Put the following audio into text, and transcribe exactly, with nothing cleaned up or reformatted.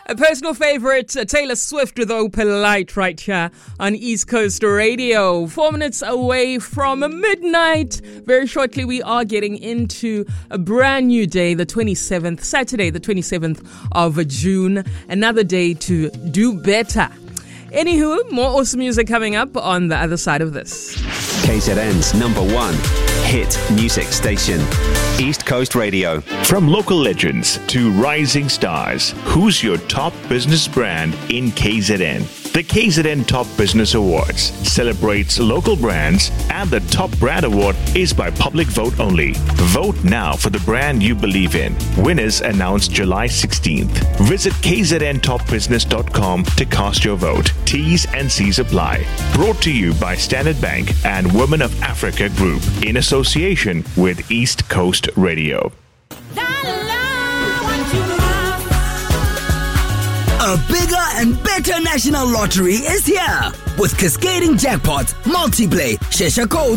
A personal favorite, uh, Taylor Swift with Open Light right here on East Coast Radio. Four minutes away from midnight. Very shortly, we are getting into a brand new day, the twenty-seventh, Saturday, the twenty-seventh of June. Another day to do better. Anywho, more awesome music coming up on the other side of this. K Z N's number one hit music station, East Coast Radio. From local legends to rising stars, who's your top business brand in K Z N? The K Z N Top Business Awards celebrates local brands, and the Top Brand Award is by public vote only. Vote now for the brand you believe in. Winners announced July sixteenth. Visit k z n top business dot com to cast your vote. T's and C's apply. Brought to you by Standard Bank and Women of Africa Group in association with East Coast Radio. A bigger and better national lottery is here with cascading jackpots, multiplay, Shesha Code